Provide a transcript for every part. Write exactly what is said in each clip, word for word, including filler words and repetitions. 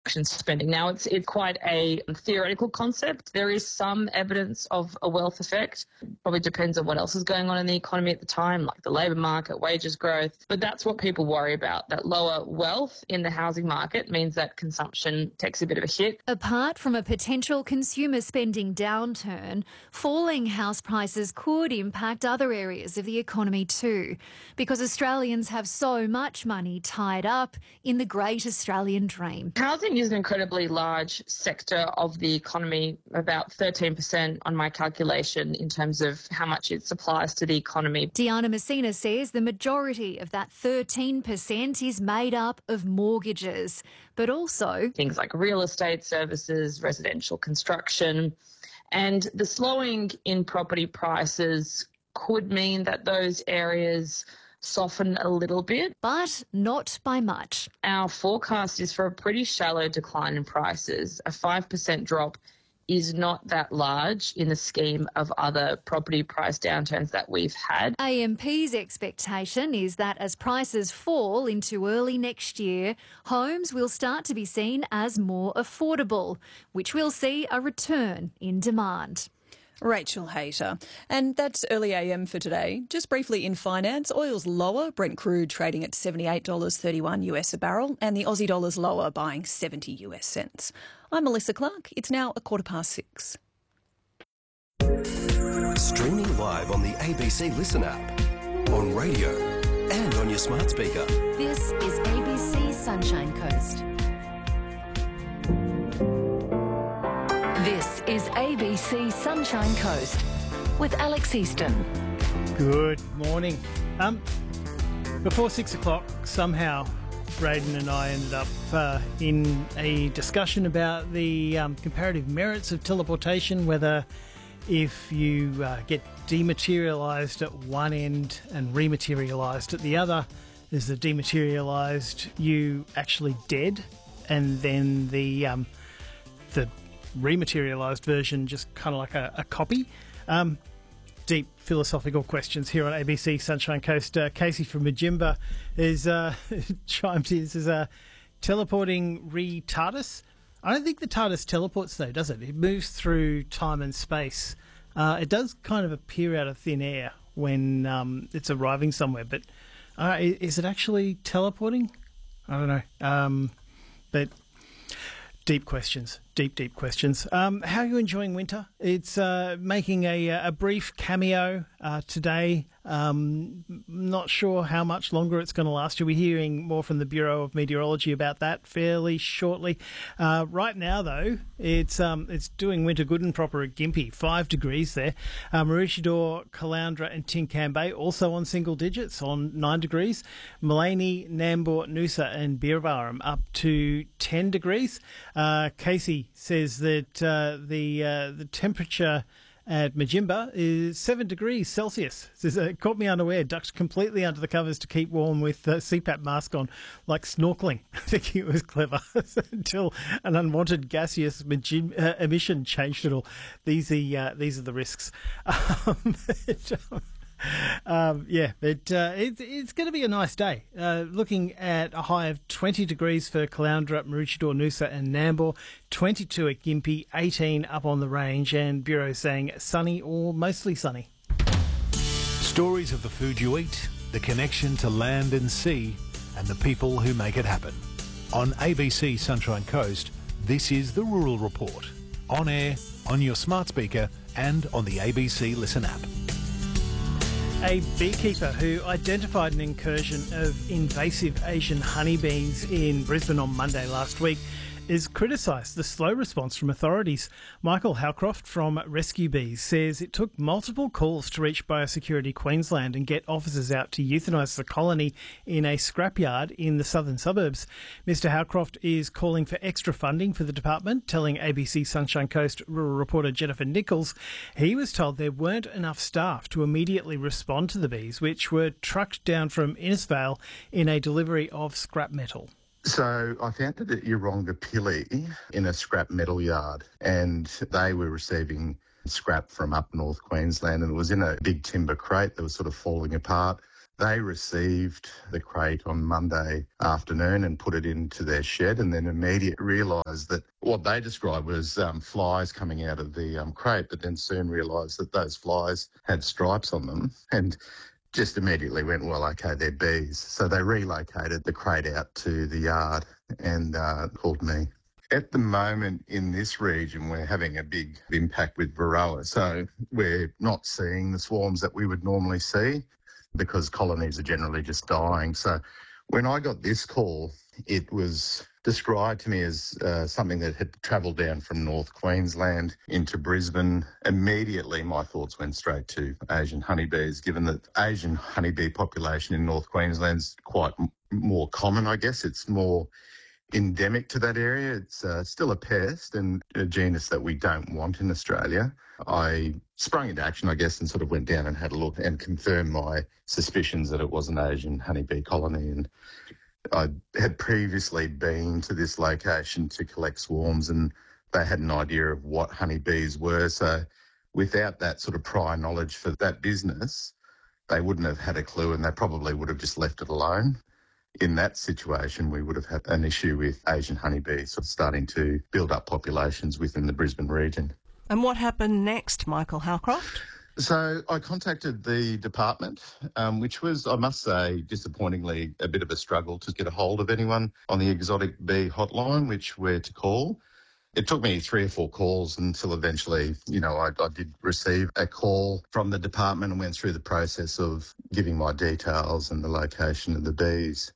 construction spending. Now, it's it's quite a theoretical concept. There is some evidence of a wealth effect. Probably depends on what else is going on in the economy at the time, like the labour market, wages growth. But that's what people worry about. That lower wealth in the housing market means that consumption takes a bit of a hit. Apart from a potential consumer spending downturn, falling house prices could impact other areas of the economy too, because Australians have so much money tied up in the great Australian dream. Housing is an incredibly large sector of the economy, about thirteen percent on my calculation in terms of how much it supplies to the economy. Diana Messina says the majority of that thirteen percent is made up of mortgages, but also things like real estate services, residential construction, and the slowing in property prices could mean that those areas soften a little bit. But not by much. Our forecast is for a pretty shallow decline in prices. A five percent drop is not that large in the scheme of other property price downturns that we've had. A M P's expectation is that as prices fall into early next year, homes will start to be seen as more affordable, which will see a return in demand. Rachel Hayter. And that's early A M for today. Just briefly in finance, oil's lower, Brent crude trading at seventy-eight dollars thirty-one US a barrel, and the Aussie dollar's lower, buying seventy US cents. I'm Melissa Clark. It's now a quarter past six. Streaming live on the A B C Listen app, on radio and on your smart speaker. This is A B C Sunshine Coast. This is A B C Sunshine Coast with Alex Easton. Good morning. Um, before six o'clock, somehow Braden and I ended up uh, in a discussion about the um, comparative merits of teleportation, whether if you uh, get dematerialised at one end and rematerialised at the other, is the dematerialised you actually dead, and then the um, the rematerialised version just kind of like a, a copy? Um, deep philosophical questions here on A B C Sunshine Coast. Uh, Casey from Majimba is uh, chimed in, says, uh, teleporting re-TARDIS. I don't think the TARDIS teleports though, does it? It moves through time and space. Uh, it does kind of appear out of thin air when um, it's arriving somewhere, but uh, is it actually teleporting? I don't know. Um, but deep questions. Deep, deep questions. Um, how are you enjoying winter? It's uh, making a, a brief cameo uh, today. Um, not sure how much longer it's going to last. You'll be hearing more from the Bureau of Meteorology about that fairly shortly. Uh, right now, though, it's um, it's doing winter good and proper at Gympie. Five degrees there. Uh, Maroochydore, Caloundra and Tincan Bay also on single digits on nine degrees. Maleny, Nambour, Noosa and Beerbarum up to ten degrees. Uh, Casey says that uh, the uh, the temperature at Majimba is seven degrees Celsius. Says, uh, it caught me unaware, ducked completely under the covers to keep warm with a C PAP mask on, like snorkeling. I think it was clever until an unwanted gaseous Majim- uh, emission changed it all. These are, uh, these are the risks. Um, but, um, Um, yeah, but uh, it, it's going to be a nice day. Uh, looking at a high of twenty degrees for Caloundra, Maroochydore, Noosa and Nambour, twenty-two at Gympie, eighteen up on the range, and Bureau saying sunny or mostly sunny. Stories of the food you eat, the connection to land and sea, and the people who make it happen. On A B C Sunshine Coast, this is the Rural Report. On air, on your smart speaker and on the A B C Listen app. A beekeeper who identified an incursion of invasive Asian honeybees in Brisbane on Monday last week is criticised the slow response from authorities. Michael Howcroft from Rescue Bees says it took multiple calls to reach Biosecurity Queensland and get officers out to euthanise the colony in a scrapyard in the southern suburbs. Mister Howcroft is calling for extra funding for the department, telling A B C Sunshine Coast rural reporter Jennifer Nichols he was told there weren't enough staff to immediately respond to the bees, which were trucked down from Innisfail in a delivery of scrap metal. So I found it at Yeronga in a scrap metal yard, and they were receiving scrap from up north Queensland, and it was in a big timber crate that was sort of falling apart. They received the crate on Monday afternoon and put it into their shed, and then immediately realised that what they described was um, flies coming out of the um, crate, but then soon realised that those flies had stripes on them and just immediately went, well, OK, they're bees. So they relocated the crate out to the yard and uh, called me. At the moment in this region, we're having a big impact with Varroa. So we're not seeing the swarms that we would normally see because colonies are generally just dying. So when I got this call, it was described to me as uh, something that had travelled down from North Queensland into Brisbane. Immediately, my thoughts went straight to Asian honeybees, given that Asian honeybee population in North Queensland's quite m- more common, I guess. It's more endemic to that area. It's uh, still a pest and a genus that we don't want in Australia. I sprung into action, I guess, and sort of went down and had a look and confirmed my suspicions that it was an Asian honeybee colony. And I had previously been to this location to collect swarms, and they had an idea of what honeybees were. So without that sort of prior knowledge for that business, they wouldn't have had a clue, and they probably would have just left it alone. In that situation, we would have had an issue with Asian honeybees sort of starting to build up populations within the Brisbane region. And what happened next, Michael Howcroft? So I contacted the department, um, which was, I must say, disappointingly a bit of a struggle to get a hold of anyone on the exotic bee hotline, which where to call. It took me three or four calls until eventually, you know, I, I did receive a call from the department and went through the process of giving my details and the location of the bees.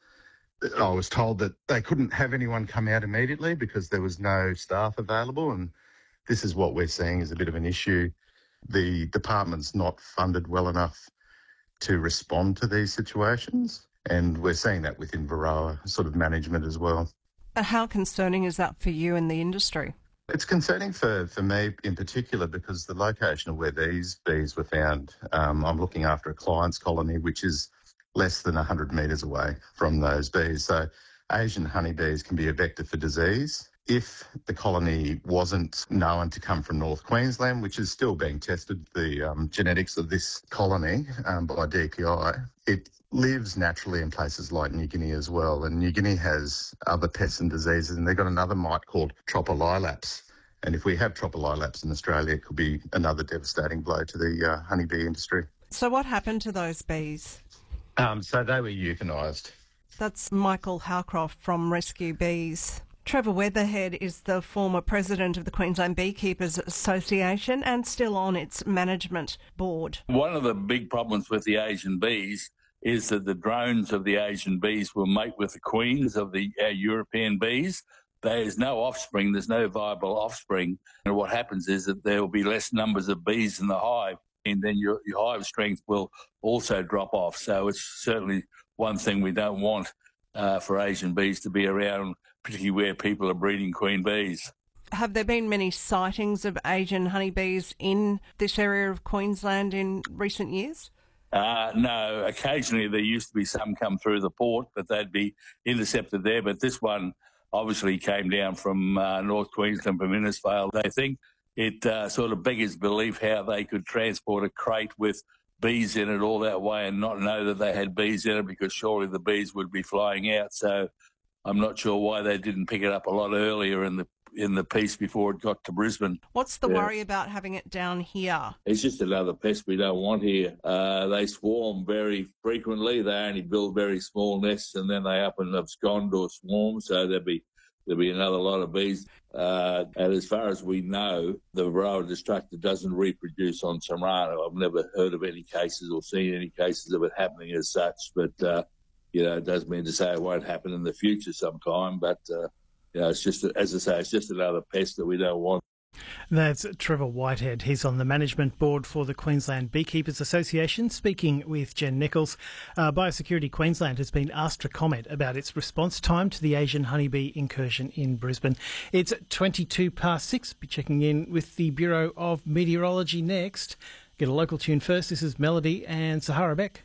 I was told that they couldn't have anyone come out immediately because there was no staff available, and this is what we're seeing as a bit of an issue. The department's not funded well enough to respond to these situations, and we're seeing that within Varroa sort of management as well. How concerning is that for you in the industry? It's concerning for, for me in particular because the location of where these bees were found, um, I'm looking after a client's colony which is less than one hundred metres away from those bees. So Asian honeybees can be a vector for disease. If the colony wasn't known to come from North Queensland, which is still being tested, the um, genetics of this colony um, by D P I, it lives naturally in places like New Guinea as well. And New Guinea has other pests and diseases, and they've got another mite called Tropolilaps. And if we have Tropolilaps in Australia, it could be another devastating blow to the uh, honeybee industry. So what happened to those bees? Um, so they were euthanised. That's Michael Howcroft from Rescue Bees. Trevor Weatherhead is the former president of the Queensland Beekeepers Association and still on its management board. One of the big problems with the Asian bees is that the drones of the Asian bees will mate with the queens of the uh, European bees. There's no offspring, there's no viable offspring. And what happens is that there will be less numbers of bees in the hive, and then your, your hive strength will also drop off. So it's certainly one thing we don't want uh, for Asian bees to be around, particularly where people are breeding queen bees. Have there been many sightings of Asian honeybees in this area of Queensland in recent years? Uh, no, occasionally there used to be some come through the port, but they'd be intercepted there. But this one obviously came down from uh, North Queensland, from Innisfail. They think it uh, sort of beggars belief how they could transport a crate with bees in it all that way and not know that they had bees in it, because surely the bees would be flying out. So I'm not sure why they didn't pick it up a lot earlier in the in the piece before it got to Brisbane. What's the yeah. worry about having it down here? It's just another pest we don't want here. Uh, they swarm very frequently. They only build very small nests and then they up and abscond or swarm. So there'll be there'll be another lot of bees. Uh, and as far as we know, the Varroa destructor doesn't reproduce on Serrano. I've never heard of any cases or seen any cases of it happening as such. But uh, you know, it does mean to say it won't happen in the future sometime. But uh, you know, it's just, as I say, it's just another pest that we don't want. That's Trevor Whitehead. He's on the management board for the Queensland Beekeepers Association, speaking with Jen Nichols. Uh, Biosecurity Queensland has been asked to comment about its response time to the Asian honeybee incursion in Brisbane. It's twenty-two past six. Be checking in with the Bureau of Meteorology next. Get a local tune first. This is Melody and Sahara Beck.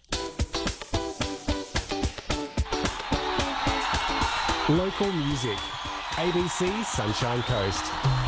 Local music. A B C Sunshine Coast.